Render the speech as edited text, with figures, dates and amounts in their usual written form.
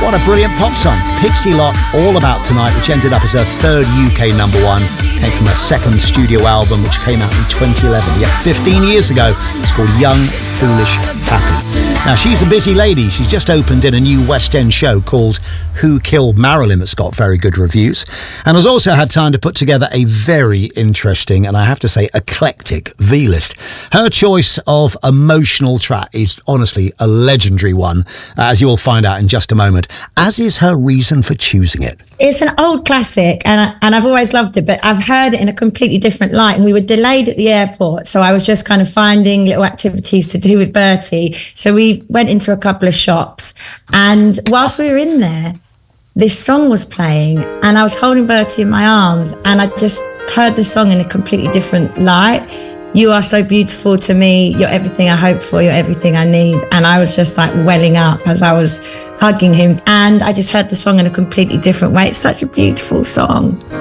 What a brilliant pop song. Pixie Lott, All About Tonight, which ended up as her third UK number one. Came from her second studio album, which came out in 2011. Yep, 15 years ago. It's called Young, Foolish, Happy. Now, she's a busy lady. She's just opened in a new West End show called Who Killed Marilyn that's got very good reviews, and has also had time to put together a very interesting, and I have to say, eclectic V-list. Her choice of emotional track is honestly a legendary one, as you will find out in just a moment, as is her reason for choosing it. It's an old classic and I've always loved it, but I've heard it in a completely different light, and we were delayed at the airport, so I was just kind of finding little activities to do with Bertie. So we went into a couple of shops, and whilst we were in there, this song was playing and I was holding Bertie in my arms, and I just heard the song in a completely different light. You are so beautiful to me, you're everything I hope for, you're everything I need. And I was just like welling up as I was hugging him, and I just heard the song in a completely different way. It's such a beautiful song.